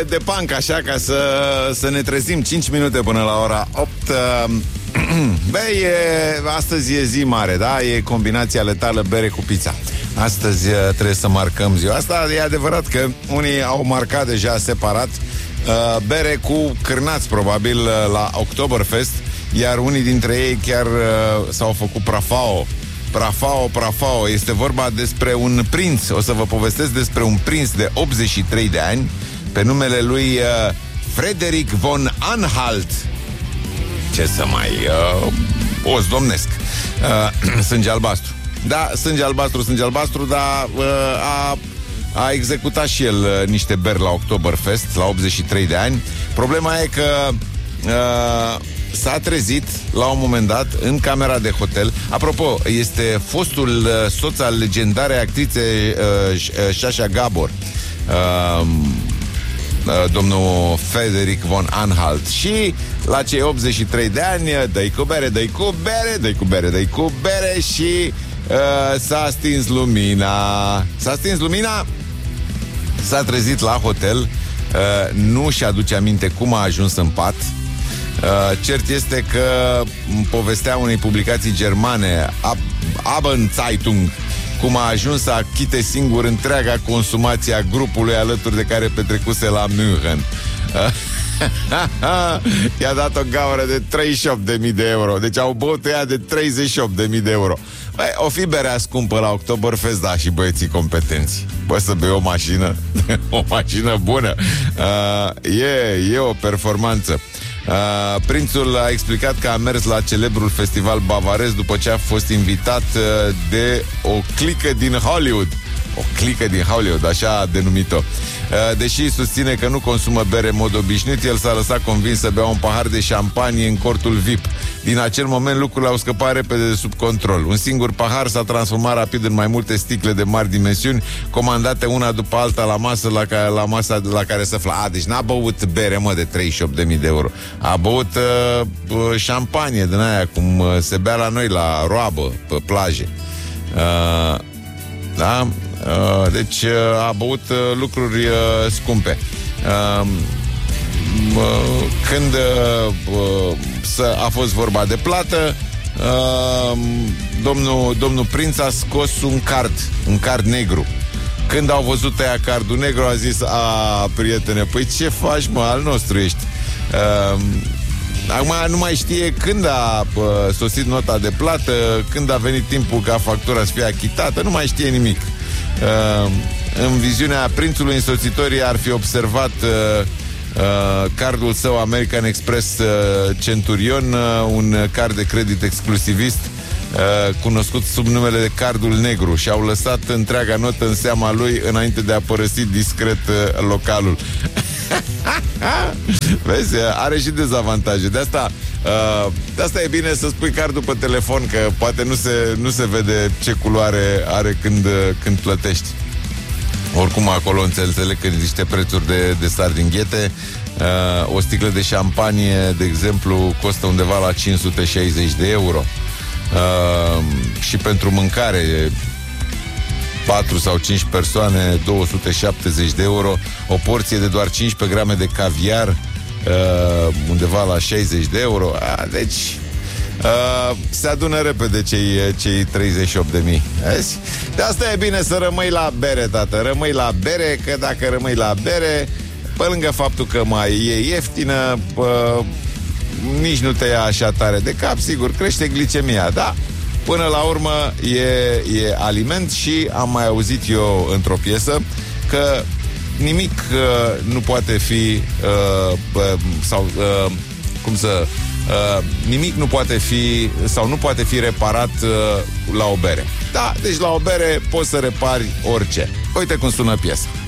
de punk, așa, ca să ne trezim 5 minute până la ora 8. Băi, astăzi e zi mare, da? E combinația letală bere cu pizza. Astăzi trebuie să marcăm ziua asta. E adevărat că unii au marcat deja separat bere cu cârnați, probabil, la Oktoberfest, iar unii dintre ei chiar s-au făcut prafao. Prafao. Este vorba despre un prinț. O să vă povestesc despre un prinț de 83 de ani, pe numele lui Frederic von Anhalt. Ce să mai... os domnesc. Sânge albastru. Da, sânge albastru, dar a executat și el niște beri la Oktoberfest, la 83 de ani. Problema e că s-a trezit la un moment dat în camera de hotel. Apropo, este fostul soț al legendarei actrițe Sasha Gabor, domnul Frederic von Anhalt. Și la cei 83 de ani dă-i cu bere și s-a stins lumina. S-a trezit la hotel. Nu și aduce aminte cum a ajuns în pat. Cert este că povestea unei publicații germane, Abendzeitung, cum a ajuns să achite singur întreaga consumație a grupului alături de care petrecuse la München. I-a dat o gaură de 38.000 de euro. Deci au băut ea de 38.000 de euro. Băi, o fi berea scumpă la Oktoberfest, da, și băieții competenți. Bă, să bei o mașină o mașină bună. E o performanță. Prințul a explicat că a mers la celebrul festival bavarez după ce a fost invitat de o clică din Hollywood. O clică din Hollywood, așa a denumit-o. Deși susține că nu consumă bere în mod obișnuit, el s-a lăsat convins să bea un pahar de șampanie în cortul VIP. Din acel moment lucrurile au scăpat repede de sub control. Un singur pahar s-a transformat rapid în mai multe sticle de mari dimensiuni, comandate una după alta la masă la care se afla. Deci n-a băut bere, mă, de 38.000 de euro. A băut șampanie din aia cum se bea la noi la roabă, pe plaje. Da? Deci a băut lucruri scumpe. Când a fost vorba de plată, domnul prinț a scos un card negru. Când au văzut ăia cardul negru, a zis: prietene, păi ce faci, mă, al nostru ești. Acum nu mai știe când a sosit nota de plată, când a venit timpul ca factura să fie achitată, nu mai știe nimic. În viziunea prințului, însoțitorii ar fi observat cardul său American Express Centurion, un card de credit exclusivist cunoscut sub numele de cardul negru, și au lăsat întreaga notă în seama lui înainte de a părăsi discret localul. Vezi, are și dezavantaje. De asta e bine să spui cardul pe telefon, că poate nu se vede ce culoare are când plătești. Oricum acolo înțeleg că niște prețuri de sardinghete. O sticlă de șampanie, de exemplu, costă undeva la 560 de euro. Și pentru mâncare 4 sau 5 persoane, 270 de euro. O porție de doar 15 grame de caviar, undeva la 60 de euro. Deci se adună repede cei 38.000. Vezi? De asta e bine să rămâi la bere, tată. Rămâi la bere, că dacă rămâi la bere, pe lângă faptul că mai e ieftină, nici nu te ia așa tare de cap. Sigur, crește glicemia, da? Până la urmă e aliment. Și am mai auzit eu într-o piesă că nimic nu poate fi nimic nu poate fi sau nu poate fi reparat la o bere. Da, deci la o bere poți să repari orice. Uite cum sună piesa.